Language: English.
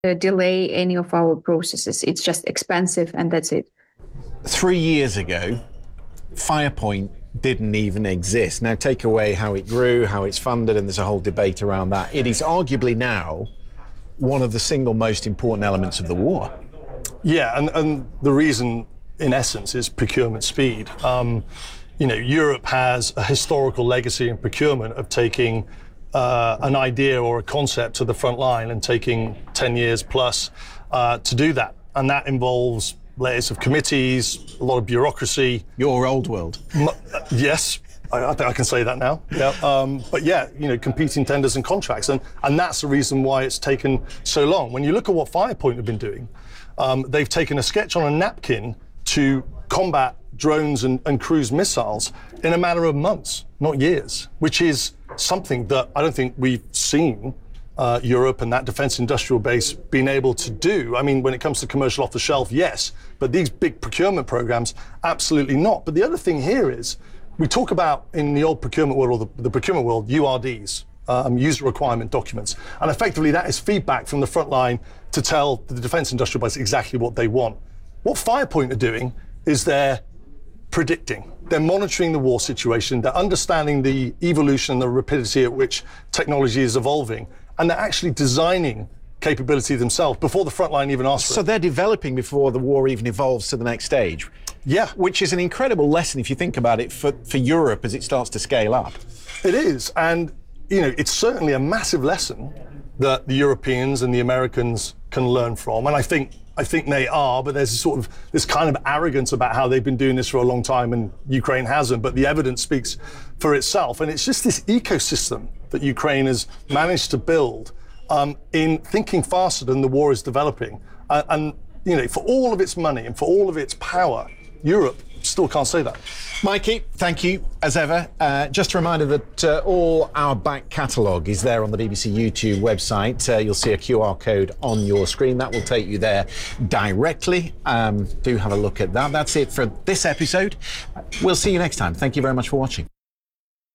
delay any of our processes. It's just expensive and that's it. 3 years ago, Firepoint didn't even exist. Now take away how it grew, how it's funded, and there's a whole debate around that. It is arguably now one of the single most important elements of the war. Yeah, and the reason, in essence, is procurement speed. Europe has a historical legacy in procurement of taking an idea or a concept to the front line and taking 10 years plus to do that. And that involves layers of committees, a lot of bureaucracy. Your old world. Yes, I think I can say that now. Yeah. But yeah, competing tenders and contracts. And that's the reason why it's taken so long. When you look at what Firepoint have been doing, they've taken a sketch on a napkin to combat drones and cruise missiles in a matter of months, not years, which is something that I don't think we've seen Europe and that defense industrial base being able to do. I mean, when it comes to commercial off the shelf, yes, but these big procurement programs, absolutely not. But the other thing here is, we talk about in the old procurement world, or the procurement world, URDs, user requirement documents. And effectively that is feedback from the front line to tell the defense industrial base exactly what they want. What Firepoint are doing is they're predicting. They're monitoring the war situation, they're understanding the evolution and the rapidity at which technology is evolving, and they're actually designing capability themselves before the front line even asks for it. So they're developing before the war even evolves to the next stage. Yeah. Which is an incredible lesson, if you think about it, for Europe as it starts to scale up. It is, and it's certainly a massive lesson that the Europeans and the Americans can learn from, and I think they are, but there's this kind of arrogance about how they've been doing this for a long time and Ukraine hasn't, but the evidence speaks for itself. And it's just this ecosystem that Ukraine has managed to build in thinking faster than the war is developing. And for all of its money and for all of its power, Europe still can't say that. Mikey, thank you, as ever. Just a reminder that all our back catalogue is there on the BBC YouTube website. You'll see a QR code on your screen. That will take you there directly. Do have a look at that. That's it for this episode. We'll see you next time. Thank you very much for watching.